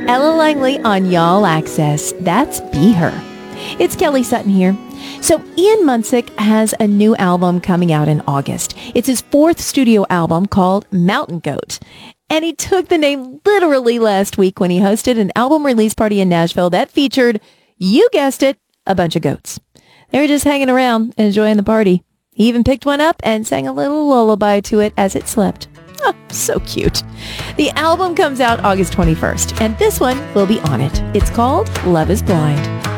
Ella Langley on Y'all Access. That's Be Her. It's Kelly Sutton here. So Ian Munsick has a new album coming out in August. It's his fourth studio album called Mountain Goat. And he took the name literally last week when he hosted an album release party in Nashville that featured, you guessed it, a bunch of goats. They were just hanging around, enjoying the party. He even picked one up and sang a little lullaby to it as it slept. Oh, so cute. The album comes out August 21st, and this one will be on it. It's called Love is Blind.